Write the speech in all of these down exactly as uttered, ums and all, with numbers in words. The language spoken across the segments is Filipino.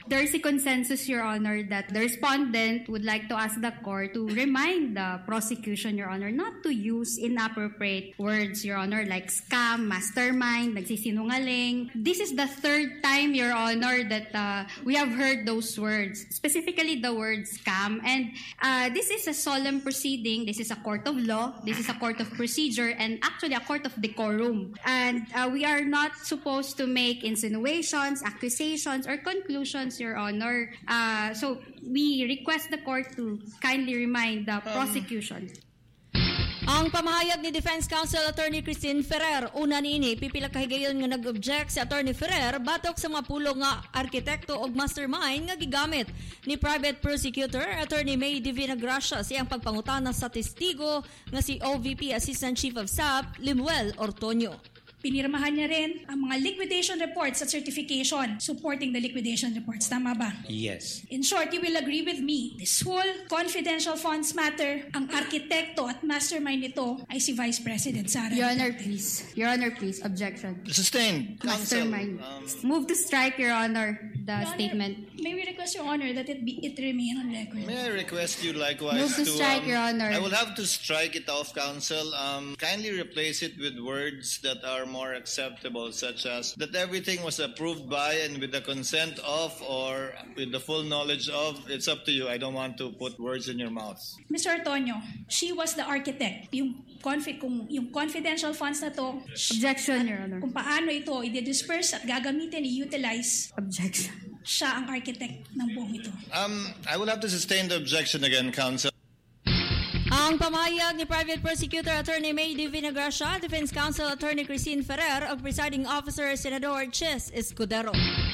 There's a consensus, Your Honor, that the respondent would like to ask the court to remind the prosecution, Your Honor, not to use inappropriate words, Your Honor, like scam, mastermind, nagsisinungaling. This is the third time, Your Honor, that uh, we have heard those words, specifically the word scam. And uh, this is a solemn proceeding. This is a court of law. This is a court of procedure, and actually a court of decorum. And uh, we are not supposed to make insinuations, accusations, or conclusions, Your Honor. Uh, so we request the court to kindly remind the prosecution. Ang pamahayag ni Defense Counsel Attorney Christine Ferrer, una niini pipila kahigayon nga nag-object si Attorney Ferrer batok sa mga pulong nga arkitekto o mastermind nga gigamit ni Private Prosecutor Attorney May Divina Gracia sa iyang pagpangutana sa testigo nga si O V P Assistant Chief of Staff Lemuel Ortonio. Pinirmahan niya rin ang mga liquidation reports at certification supporting the liquidation reports. Tama ba? Yes. In short, you will agree with me, this whole confidential funds matter, ang arkitekto at mastermind nito ay si Vice President Sara. Your Honor, please. Your Honor, please. Objection. Sustained. Counsel. Mastermind. Um, Move to strike, Your Honor, the Your statement. Honor, may we request, Your Honor, that it be it remain on record? May I request you likewise Move to strike, um, Your Honor. I will have to strike it off, Counsel. Um, kindly replace it with words that are more acceptable, such as that everything was approved by and with the consent of or with the full knowledge of. It's up to you. I don't want to put words in your mouth. Mister Ortonio, she was the architect. Yung, confi- kung, yung confidential funds na to, Objection, Your Honor. kung paano ito i-disperse at gagamitin, i-utilize, Objection. siya ang architect ng buong ito. Um, I will have to sustain the objection again, Counsel. Ang pamahayag ni Private Prosecutor Attorney May Divina Gracia, Defense Counsel Attorney Christine Ferrer, ug Presiding Officer Senador Chis Escudero.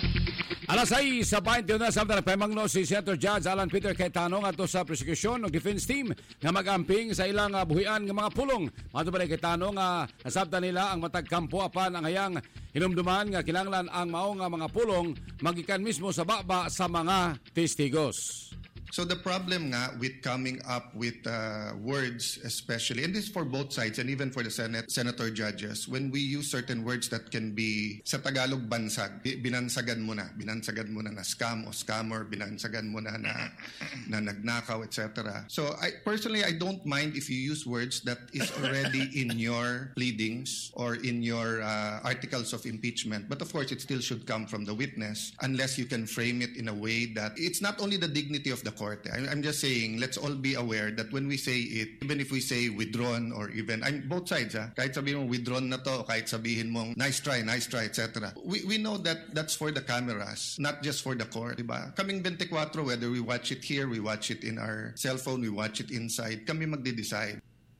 Alas ay sa twenty-one na samtang nagpamangno si Senator Judge Alan Peter Cayetano ngadto sa prosecution ng defense team nga magamping sa ilang uh, buhian nga mga pulong. Matubay Cayetano nga nasabtan nila ang matag kampo apan ang hayang hinumduman nga kinahanglan ang mao nga mga pulong magikan mismo sa baba sa mga testigos. So the problem nga with coming up with uh, words especially, and this is for both sides and even for the Senate, senator judges, when we use certain words that can be sa Tagalog bansag, binansagan mo na, binansagan mo na na scam o scammer, binansagan mo na na, na nagnakaw, et cetera. So I personally, I don't mind if you use words that is already in your pleadings or in your uh, articles of impeachment. But of course, it still should come from the witness unless you can frame it in a way that it's not only the dignity of the court. I'm just saying, let's all be aware that when we say it, even if we say withdrawn or even, I'm both sides, ha? Kahit sabihin mo withdrawn na to, kahit sabihin mong nice try, nice try, et cetera. We we know that that's for the cameras, not just for the court, diba? Kaming twenty-four, whether we watch it here, we watch it in our cell phone, we watch it inside, kami magde-decide.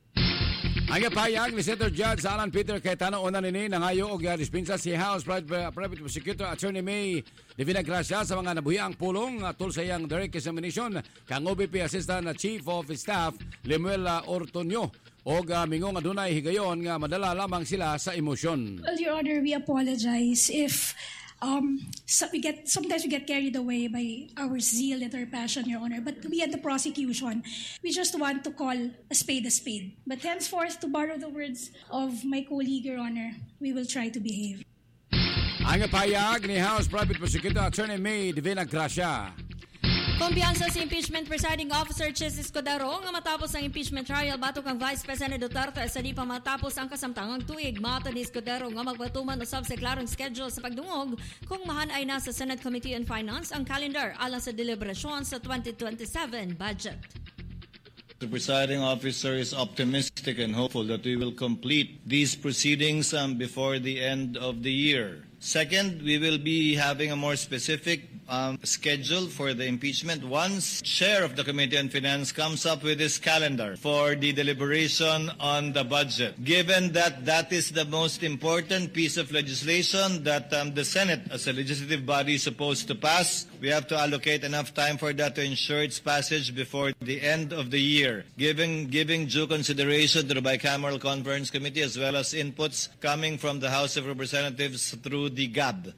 Ang pahayag ni Senator Judge Alan Peter Cayetano una nini nangayo og dispensa si House Private, Private Prosecutor Attorney May Divina Gracia sa mga nabuhiang pulong atul sa iyang direct examination kang O V P Assistant Chief of Staff Lemuel Ortonio og uh, mingong adunay higayon nga madala lamang sila sa emosyon. Well, Your Honor, we apologize if Um, so we get sometimes we get carried away by our zeal and our passion, Your Honor. But we at the prosecution, we just want to call a spade a spade. But henceforth, to borrow the words of my colleague, Your Honor, we will try to behave. Ang pahayag ni House Private Prosecutor Attorney May Divina Gracia. Kumpiyansa si Impeachment Presiding Officer Chis Escudero nga matapos ang impeachment trial batok ang Vice President Duterte sa di pa matapos ang kasamtangang tuig. Mato ni Escudero nga magpatuman usab sa klarong schedule sa pagdungog kung mahanay na sa Senate Committee on Finance ang calendar alang sa deliberasyon sa twenty twenty-seven budget. The presiding officer is optimistic and hopeful that we will complete these proceedings um, before the end of the year. Second, we will be having a more specific um, schedule for the impeachment once Chair of the Committee on Finance comes up with his calendar for the deliberation on the budget. Given that that is the most important piece of legislation that um, the Senate as a legislative body is supposed to pass, we have to allocate enough time for that to ensure its passage before the end of the year, giving, giving due consideration to the Bicameral Conference Committee as well as inputs coming from the House of Representatives through the G A B.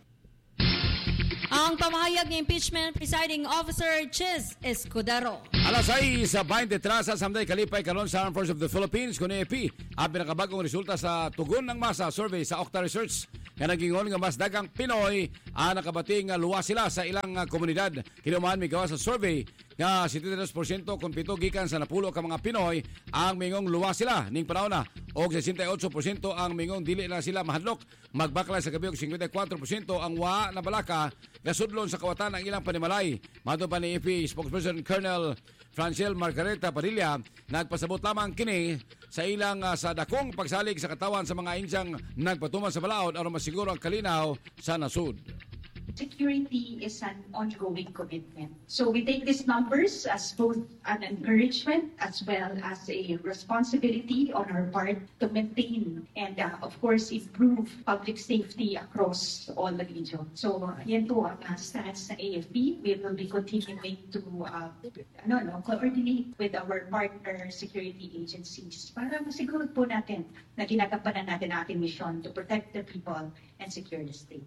Ang pamahayag ni Impeachment Presiding Officer Chis Escudero. Alas ay sa twenty-three sa samday kalipay karon sa Armed Forces of the Philippines kun A P ang pinakabagong resulta sa tugon ng masa survey sa Okta Research nga nagingon nga mas dagang Pinoy ang nakabating nga luwas sila sa ilang uh, komunidad. Kinuman may gawa sa survey nga seventy-two percent kung pito gikan sa napulo ka mga Pinoy ang mingong luwas sila ning panahon na og sixty-eight percent ang mingong dili na sila mahadlok. Magbakla sa gabi og fifty-four percent ang wa na balaka gasudlon sa kawatan ang ilang panimalay. Madto pa ni I P spokesperson Colonel Francel Margareta Padilla, nagpasabot lamang kini sa ilang uh, sa dakong pagsalig sa katawan sa mga insyang nagpatuman sa balaod aron masiguro ang kalinaw sa nasud. Security is an ongoing commitment. So we take these numbers as both an encouragement as well as a responsibility on our part to maintain and uh, of course improve public safety across all the region. So uh, yan po ang uh, stance sa A F P. We will be continuing to uh, ano, no, coordinate with our partner security agencies para masiguro po natin na ginagampanan natin ang ating mission to protect the people and secure the state.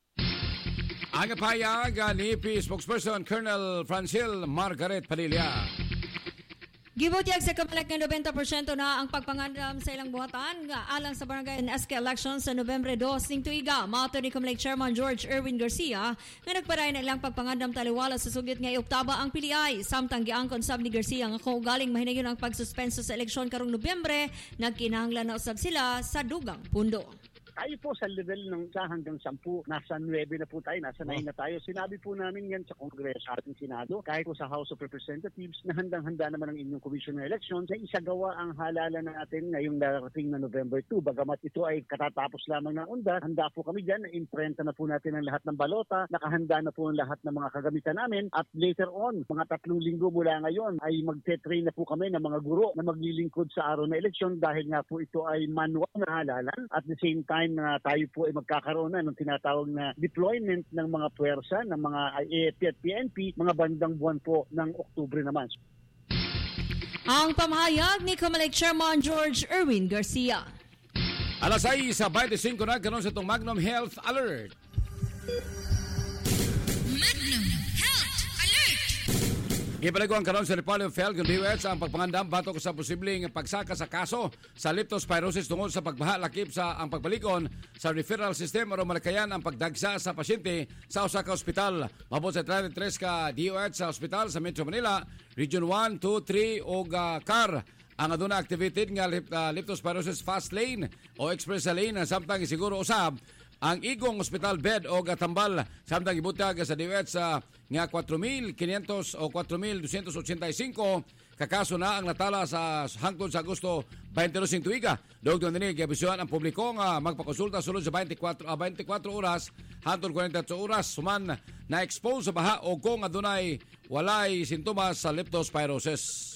Ang payag ni P spokesperson Colonel Francil Margaret Padilla. Gibutyag sa kamalak nga ninety percent na ang pagpangandam sa ilang buhatan nga alang sa barangay and S K elections sa Nobyembre two ning tuiga. Mato ni Comelec Chairman George Erwin Garcia nga nagparay na ilang pagpangandam taliwala sa sugit nga Oktaba ang piliay. Samtang giangkon sab ni Garcia nga kung galing mahinayon ang pagsuspenso sa eleksyon karong Nobyembre, nagkinahanglan na usab sila sa dugang pundo. Tayo po sa level ng isa hanggang sampu, nasa nuwebe na po tayo, nasa nine na tayo. Sinabi po namin yan sa Kongreso, sa ating Senado, kahit po sa House of Representatives, na handang-handa naman ang inyong Commission on Elections na isagawa ang halalan natin ngayong darating na November two. Bagamat ito ay katatapos lamang ng undas, handa po kami dyan, na-imprenta na po natin ang lahat ng balota, nakahanda na po ang lahat ng mga kagamitan namin, at later on, mga tatlong linggo mula ngayon, ay magte-train na po kami ng mga guro na maglilingkod sa araw na eleksyon dahil nga po ito ay manual na halalan. At the same time, na tayo po ay magkakaroon na ng tinatawag na deployment ng mga puwersa ng mga A F P at P N P mga bandang buwan po ng Oktubre naman. Ang pamahayag ni Comelec Chairman George Erwin Garcia. Alas seis sa twenty-five na karon sa itong Magnum Health Alert. Magnum Health Alert! Ipaliguan karon sa Republic of Health ng D O H ang pagpangandam batok sa posibleng pagsaka sa kaso sa leptospirosis tungod sa pagbaha lakip sa ang pagbalikon sa referral system aron malakayan ang pagdagsa sa pasyente sa usa ka ospital. Mabot sa thirty-three ka D O H sa ospital sa Metro Manila, Region one, two, three ug uh, C A R ang aduna activated nga uh, leptospirosis fast lane o express lane samtang siguro usab ang igong hospital bed o gatambal samtang ibutag sa D O H sa nga four thousand five hundred o four thousand two hundred eighty-five kakaso na ang natala sa hangtod sa Agosto twenty-two sing tuiga. Dugtong dinhi gibisuhan ang publiko nga magpakonsulta sulod sa twenty-four, uh, twenty-four oras hangtod forty-two oras suman na expose sa baha o kung adunay walay sintomas sa leptospirosis.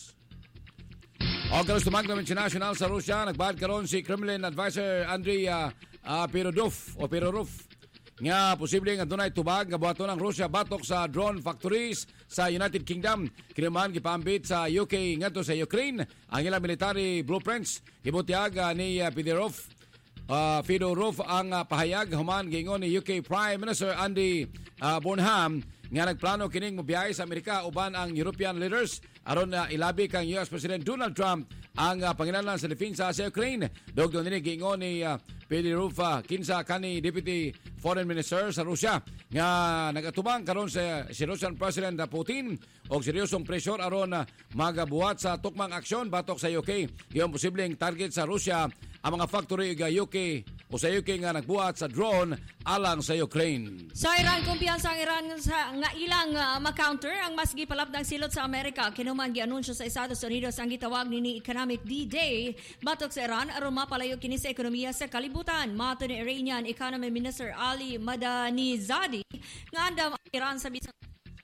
O karon sa Magnum International sa Russia nagbahad karon si Kremlin advisor Andrei uh, uh, Pirorov o Pirorov nga posibleng adunay tubag nga buhaton ng Russia batok sa drone factories sa United Kingdom. Kinaman gipaambit sa U K ngadto sa Ukraine ang ilang military blueprints. Gibutiag uh, ni uh, Pirorov uh, Fedorov ang uh, pahayag human giingon ni U K Prime Minister Andy uh, Burnham nga nagplano kining mobiyahe sa Amerika uban ang European leaders aron na uh, ilabi kang U S President Donald Trump ang uh, panginahanglan sa depensa sa Ukraine. Dugtong dinhi giingon ni uh, Fedorov kinsa kani Deputy Foreign Minister sa Russia nga nagatubang karon sa si Russian President Putin og seryosong pressure aron uh, magabuhat sa tukmang aksyon batok sa U K. Diyon posibleng target sa Russia ang mga factory ga U K o sa U K nga nagbuhat sa drone alang sa Ukraine. Sa Iran, kumpiyansa ang Iran sa, nga ilang uh, makounter ang mas gipalapdang silot sa Amerika. Kinuman gianunsyo sa Estados Unidos ang gitawag ni Economic D-Day batok sa Iran aron mapalayo kini sa ekonomiya sa kalibutan. Mato ni Iranian Economy Minister Ali Madanizadeh nga andam ang Iran sa bisan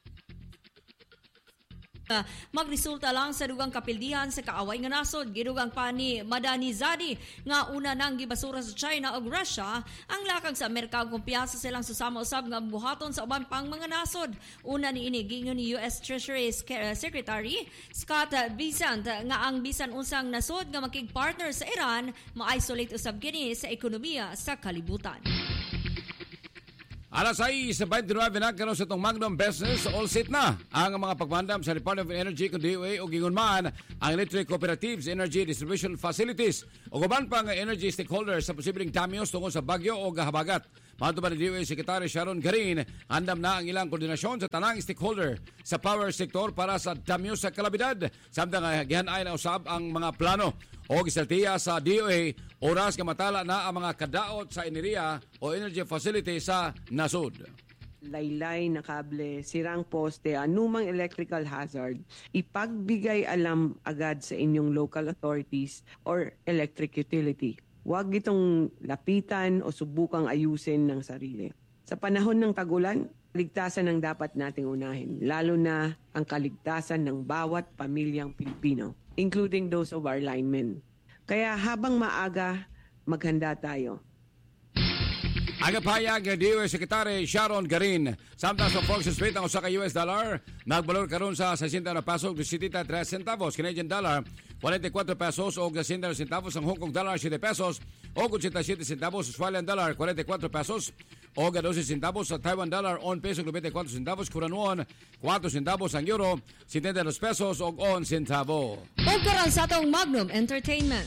magresulta lang sa dugang kapildihan sa kaaway nga nasod. Gidugang pa ni Madanizadeh nga una nang gibasura sa China ug Russia ang lakang sa Amerika ug kumpiyansa silang susama usab nga buhaton sa uban pang mga nasod. Una ni ini gingon ni U S Treasury Secretary Scott Bessent nga ang bisan unsang nasod nga makig-partner sa Iran ma-isolate usab kini sa ekonomiya sa kalibutan. Alas sais, twenty-nine na karon sa itong Magnum Business, all set na ang mga pagmandam sa Department of Energy kung D O A o gingon man ang electric cooperatives, energy distribution facilities o guban pa nga energy stakeholders sa posibleng damyos tungkol sa bagyo o gahabagat. Matubad ni D O A Secretary Sharon Garin, andam na ang ilang koordinasyon sa tanang stakeholder sa power sector para sa damyos sa kalabidad. Samtang gihanay na usab ang mga plano o gisaltiya sa D O A oras nga matala na ang mga kadaot sa enerhiya o energy facility sa nasod. Laylay na kable, sirang poste, anumang electrical hazard, ipagbigay alam agad sa inyong local authorities or electric utility. Huwag itong lapitan o subukang ayusin ng sarili. Sa panahon ng tagulan, ligtasan ang dapat nating unahin, lalo na ang kaligtasan ng bawat pamilyang Pilipino, including those of our linemen. Kaya habang maaga, maghanda tayo. Agapayag D O A Secretary Sharon Garin. Samtang sa Forex rate ang usa ka U S dollar nagbalor karon sa sixty na pesos twenty-three centavos, Canadian dollar forty-four pesos o sixty centavos, ang Hong Kong dollar seven pesos o eighty-seven centavos, Australian dollar forty-four pesos o twelve centavos, sa Taiwan dollar one peso ninety-four centavos, Korean won four centavos, ang euro seventy-two pesos o one centavo. O karon sa atong Magnum Entertainment.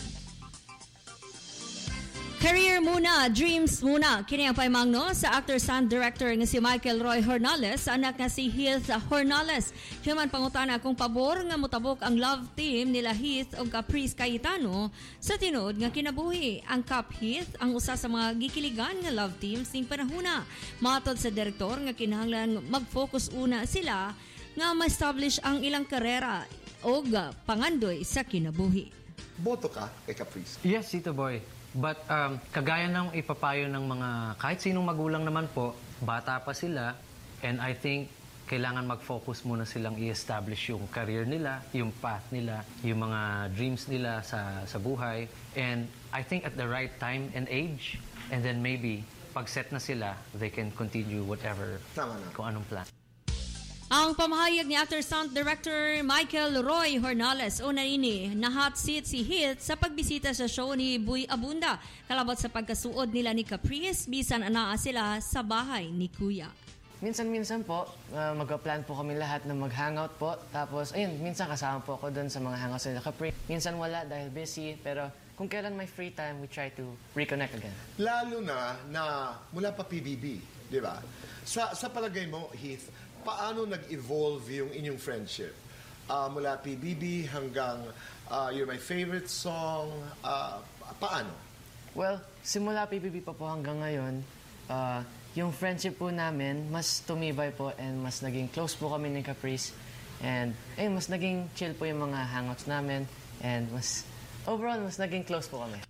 Career muna, dreams muna. Kini ang paimangno sa actor sound director nga si Michael Roy Hornales, anak nga si Heath Hornales. Human pangutana kung pabor nga mutabok ang love team nila Heath o Caprice Cayetano sa tinud nga kinabuhi. Ang Cap Heath ang usa sa mga gikiligan nga love teams ning panahuna. Matod sa direktor nga kinahanglan mag-focus una sila nga ma-establish ang ilang karera o pangandoy sa kinabuhi. Boto ka kay Caprice? Yes, Tito Boy. But um, kagaya ng ipapayo ng mga kahit sinong magulang naman po, bata pa sila, and I think kailangan mag-focus muna silang i-establish yung career nila, yung path nila, yung mga dreams nila sa, sa buhay. And I think at the right time and age, and then maybe pag-set na sila, they can continue whatever, Tama na. kung anong plan. Ang pamahayag ni actor sound director Michael Roy Hornales, una ini na hot seat si Heath sa pagbisita sa show ni Boy Abunda, kalabot sa pagkasuod nila ni Caprice bisan anaa sila sa bahay ni Kuya. Minsan-minsan po, uh, mag-plan po kami lahat na mag-hangout po. Tapos, ayun, minsan kasama po ako doon sa mga hangouts nila Caprice. Minsan wala dahil busy, pero kung kailan may free time, we try to reconnect again. Lalo na na mula pa P B B, di ba? Sa, sa palagay mo, Heath, paano nag-evolve yung inyong friendship? Uh, mula P B B hanggang uh, You're My Favorite Song, uh, paano? Well, simula P B B pa po hanggang ngayon, uh, yung friendship po namin, mas tumibay po and mas naging close po kami ni Caprice. And ayun, mas naging chill po yung mga hangouts namin and mas overall, mas naging close po kami.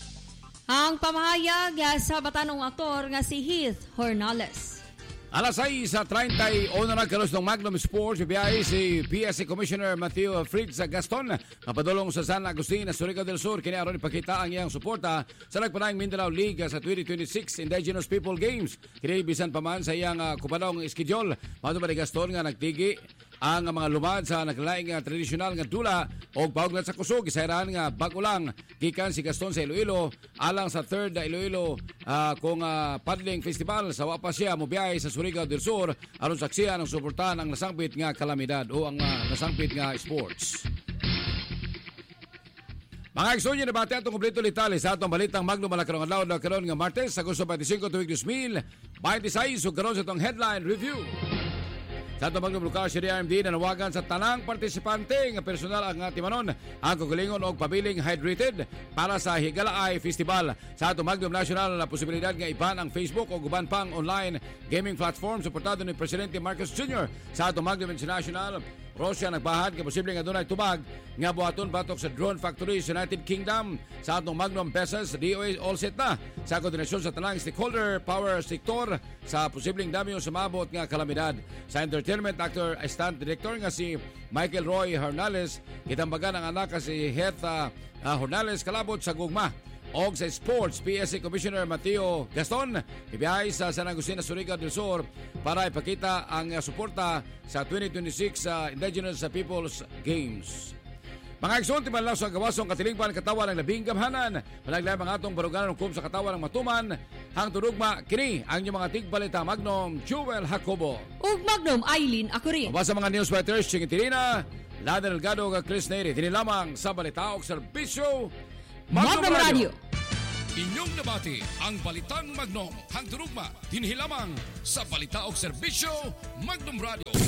Ang pamahayag sa batanong aktor nga si Heath Hornales. Alas sais sa thirty-one na karos ng Magnum Sports, biyay si P S A Commissioner Mateo Fritz Gaston, mapadulong sa San Agustin, Surigao del Sur. Kini aron ipakita ang iyang suporta sa nagpanayang Mindanao League sa twenty twenty-six Indigenous People Games. Kini bisan pa man sa iyang uh, kupadong schedule. Mato ba ni Gaston nga nagtigi ang mga lumad sa naglaing nga tradisyonal nga dula o pauglat sa kusog. Isayrahan nga bago lang gikan si Gaston sa Iloilo alang sa third Iloilo uh, kung uh, paddling festival sa wapa siya mubiyay sa Surigao del Sur aron saksiyan ang suportahan ang nasangpit nga kalamidad o ang uh, nasangpit nga sports. Mga eksonyo na bati atong kompleto litali sa atong balitang Magnum malakarong adlaw na karon nga Martes sa Agosto twenty-five tuig two thousand twenty-six ug karon sa atong headline review. Sa itong Magnum Lokal, si R M D nanawagan sa tanang partisipante nga personal ang timanon ang kugalingon o pabiling hydrated para sa Higalaay Festival. Sa itong Magnum National na posibilidad nga iban ang Facebook o guban pang online gaming platform suportado ni Presidente Marcos Junior Sa itong Magnum International, Russia nagbahad nga posibleng adunay tubag nga buhaton batok sa drone factory sa United Kingdom. Sa atong Magnum Pesos, D O A all set na sa koordinasyon sa tanang stakeholder power sector sa posibleng damyo sa mabot nga kalamidad. Sa entertainment actor assistant director nga si Michael Roy Hornales, kitambagan ang anak si Heath uh, Hornales kalabot sa gugma. Og sa sports, P S A Commissioner Mateo Gaston ibiyahe sa San Agustin, Surigao del Sur para ipakita ang suporta sa twenty twenty-six uh, Indigenous Peoples Games. Mga igsoon, timan lang sa gawasong katilingpan katawan ng labing gamhanan. Malaglayang mga atong baruganan ng kum sa katawan ng matuman. Hang turugma, kini ang inyong mga tigbalita Magnum Jewel Jacobo. Ug Magnum Eileen Acurin. Mabasa mga news writers, Ching Tirina, Lada Delgado, ug Chris Neri. Tinilamang sa balita o serbisyo Magnum Radio. Inyong nabati ang Balitang Magnum. Hang turugma, dinhilamang sa balita o serbisyo Magnum Radio.